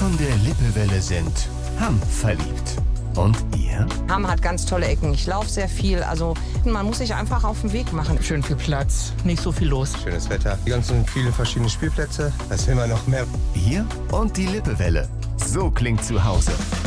von der Lippewelle sind verliebt. Und ihr? Hamm hat ganz tolle Ecken. Ich laufe sehr viel. Also man muss sich einfach auf den Weg machen. Schön viel Platz, nicht so viel los. Schönes Wetter, die ganzen viele verschiedene Spielplätze. Das will man noch mehr. Ihr und die Lippewelle. So klingt zu Hause.